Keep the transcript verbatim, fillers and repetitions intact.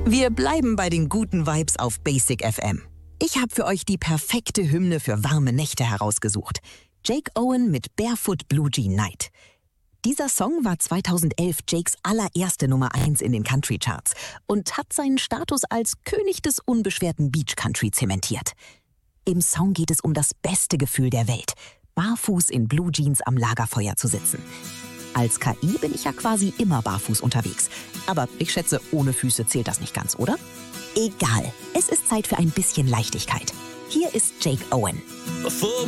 Wir bleiben bei den guten Vibes auf Basic F M. Ich habe für euch die perfekte Hymne für warme Nächte herausgesucht. Jake Owen mit Barefoot Blue Jean Night. Dieser Song war zweitausendelf Jakes allererste Nummer eins in den Country-Charts und hat seinen Status als König des unbeschwerten Beach-Country zementiert. Im Song geht es um das beste Gefühl der Welt, barfuß in Blue Jeans am Lagerfeuer zu sitzen. Als K I bin ich ja quasi immer barfuß unterwegs. Aber ich schätze, ohne Füße zählt das nicht ganz, oder? Egal, es ist Zeit für ein bisschen Leichtigkeit. Hier ist Jake Owen.